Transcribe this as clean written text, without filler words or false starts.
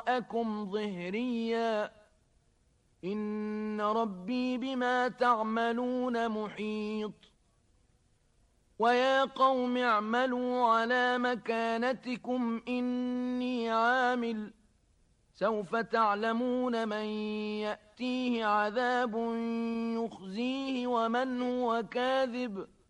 وراءكم ظهريا إن ربي بما تعملون محيط ويا قوم اعملوا على مكانتكم إني عامل سوف تعلمون من يأتيه عذاب يخزيه ومن هو كاذب